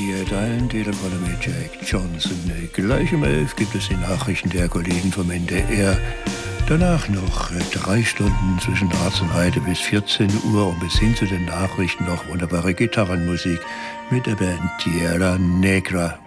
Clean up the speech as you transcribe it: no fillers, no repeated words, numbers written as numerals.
hier dein Telefon mit Jack Johnson. Gleich um 11 gibt es die Nachrichten der Kollegen vom NDR. Danach noch 3 Stunden zwischen 13 heute bis 14 Uhr und bis hin zu den Nachrichten noch wunderbare Gitarrenmusik mit der Band Tierra Negra.